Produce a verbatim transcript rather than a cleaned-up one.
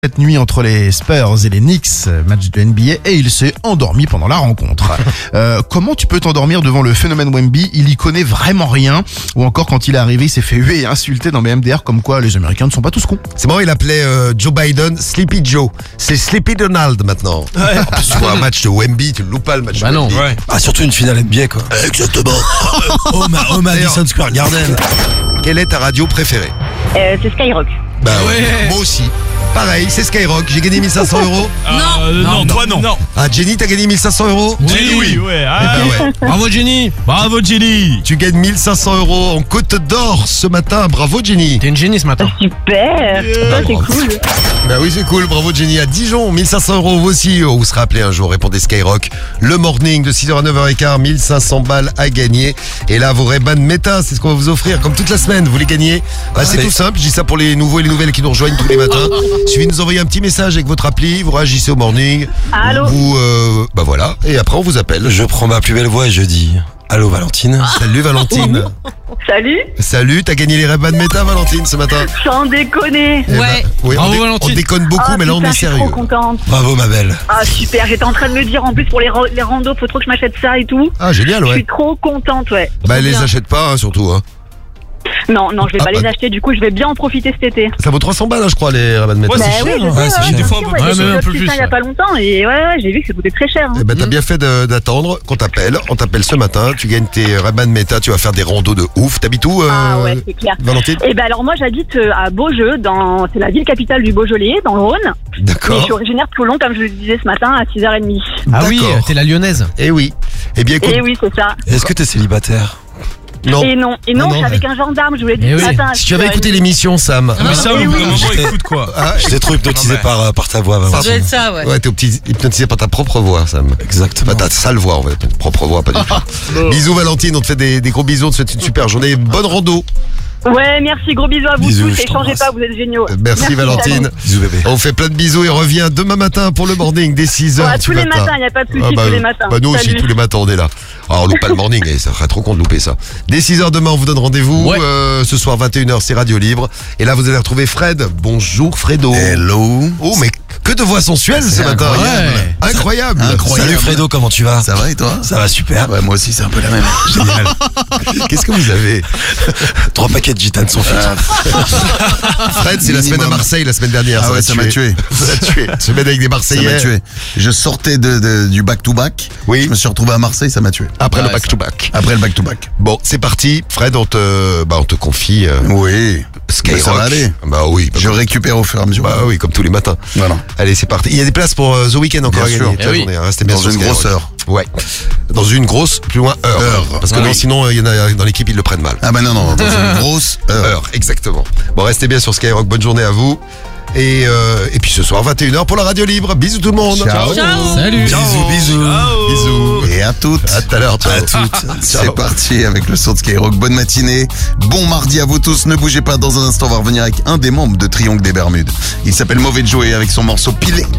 Cette nuit entre les Spurs et les Knicks, match de N B A, et il s'est endormi pendant la rencontre. Euh, comment tu peux t'endormir devant le phénomène Wemby? Il y connaît vraiment rien. Ou encore quand il est arrivé, il s'est fait huer et insulter dans mes M D R comme quoi les Américains ne sont pas tous cons. C'est marrant, il appelait euh, Joe Biden Sleepy Joe. C'est Sleepy Donald maintenant. Ouais. En plus, tu vois un match de Wemby, tu le loupes pas le match bah de non. Wemby. Ouais. Ah, surtout une finale N B A quoi. Exactement. Oh ma, oh Madison Square Garden. Quelle est ta radio préférée? Euh, c'est Skyrock. Bah ouais. Ouais. Moi aussi. Pareil, c'est Skyrock. J'ai gagné mille cinq cents euros. Non, Euh, non, non, toi non. non. Ah, Jenny, t'as gagné mille cinq cents euros? Jenny, oui, ouais. Ah, Eh ben ouais. Bravo Jenny. bravo Jenny. Tu gagnes mille cinq cents euros en Côte d'Or ce matin. Bravo Jenny. T'es une génie ce matin. Super. Ça, c'est cool. Bah oui, c'est cool. Bravo Jenny. À Dijon, mille cinq cents euros vous aussi. Vous serez appelé un jour. Répondez Skyrock. Le morning de six heures à neuf heures quinze. mille cinq cents balles à gagner. Et là, vos Ray-Ban Meta, c'est ce qu'on va vous offrir. Comme toute la semaine, vous les gagnez. Bah, c'est Allez. tout simple. Je dis ça pour les nouveaux et les nouvelles qui nous rejoignent tous les matins. Il suffit de nous envoyer un petit message avec votre appli. Vous réagissez au morning. Allô. Vous, euh, bah voilà. Et après, on vous appelle. Je prends ma plus belle voix et je dis allô Valentine. Salut Valentine. Salut. Salut, t'as gagné les Ray-Ban Meta Valentine ce matin. Sans déconner. Eh ben, oui, Bravo, on, dé- Valentine. on déconne beaucoup, Ah, mais là on putain, est je suis sérieux. trop contente. Bravo ma belle. Ah, super. J'étais en train de me dire, en plus, pour les, ro- les randos, faut trop que je m'achète ça et tout. Ah génial, Je ouais. suis trop contente, ouais. Bah les achète pas hein, surtout. Hein. Non, non, je vais Ah, pas bah. les acheter. Du coup, je vais bien en profiter cet été. Ça vaut trois cents balles, hein, je crois, les Ray-Ban Meta. Ouais, Bah c'est oui, cher, je hein. sais, Ouais, c'est ouais, cher. Des fois, un peu ouais, plus. j'ai Ouais, vu même un le peu petit plus, ça il y a ouais. pas longtemps et ouais, ouais, j'ai vu que ça coûtait très cher. hein. Eh ben t'as bien fait de- d'attendre qu'on t'appelle. On t'appelle ce matin. Tu gagnes tes Ray-Ban Meta. Tu vas faire des randos de ouf. T'habites où, euh, Ah ouais, c'est clair. Valentine? Et ben alors moi j'habite euh, à Beaujeu, dans c'est la ville capitale du Beaujolais, dans le Rhône. Mais je D'accord. suis originaire de Toulon, comme je le disais ce matin à six heures trente. Ah oui, D'accord. t'es la lyonnaise. Eh oui. Eh bien écoute. Et oui, c'est ça. Est-ce que t'es célibataire? Non. Et non, et non, Non, non, je suis avec un gendarme, je vous l'ai dit Eh ce oui. matin. à Si tu avais six heures écouté trente. l'émission, Sam. Mais ça, au Eh bout d'un oui. moment, J'étais- écoute quoi. Ah, J'étais trop hypnotisé Non, mais- par, euh, par ta voix Pardon. Valentine. doit être ça, ouais. Ouais, t'es opti- hypnotisé par ta propre voix, Sam. Exactement. Pas ta sale voix, en fait. Ta propre voix, pas du tout. Bisous, Valentine. On te fait des, des gros bisous. On te souhaite une super journée. Bonne rando. Ouais, merci, gros bisous à vous Bisous, tous je et changez t'embrasse. pas, vous êtes géniaux. Merci, Valentine. Bisous bébé. On fait plein de bisous et revient demain matin pour le morning dès six heures. Ouais, du tous les matin. matins, il n'y a pas de souci, Ah bah, tous les matins. bah nous aussi, Salut. tous les matins, on est là. Alors, on loupe pas le morning, et ça serait trop con de louper ça. Dès six heures demain, on vous donne rendez-vous. Ouais. Euh, ce soir, vingt et une heures, c'est Radio Libre. Et là, vous allez retrouver Fred. Bonjour, Fredo. Hello. Oh, mais que de voix sensuelle ce matin. incroyable. Ouais. Incroyable. Salut Fredo, comment tu vas? Ça va et toi? Ça va super. Ouais, moi aussi, c'est un peu la même. Génial. Qu'est-ce que vous avez? Trois paquets de gitanes sont faits. Fred, c'est la Minimum. semaine à Marseille, la semaine dernière. Ah ouais, va ça m'a tué. Ça m'a tué. Semaine avec des Ça Marseillais. m'a tué. Je sortais de, de- du back-to-back. Oui. Je me suis retrouvé à Marseille, ça m'a tué. Après le Ouais, back-to-back. ça. Après le back-to-back. Bon, c'est parti. Fred, on te, bah, on te confie euh, Oui. Skyrock. Mais ça va aller. Bah oui. Bah, Je récupère au fur et à mesure. bah oui, comme tous les matins. Voilà. Allez, c'est parti. Il y a des places pour euh, The Weeknd encore Bien à sûr. gagner toute la Eh oui. journée, hein. Restez bien Dans sur une Skyrock. grosse heure. Ouais. Dans une grosse, plus loin, heure. Heure. Parce que Oui. non, sinon, euh, il y en a dans l'équipe, ils le prennent mal. Ah bah non, non, dans une grosse heure. Heure, exactement. Bon, restez bien sur Skyrock. Bonne journée à vous. Et, euh, et puis ce soir, vingt et une heures pour la radio libre. Bisous tout le monde. Ciao. Ciao. Salut. Bisous, bisous. Bisous. Et à toutes. À tout à l'heure. ciao. À toutes. Ciao. C'est parti avec le son de Skyrock. Bonne matinée. Bon mardi à vous tous. Ne bougez pas. Dans un instant, on va revenir avec un des membres de Triangle des Bermudes. Il s'appelle Mauvais Joe avec son morceau Pilé.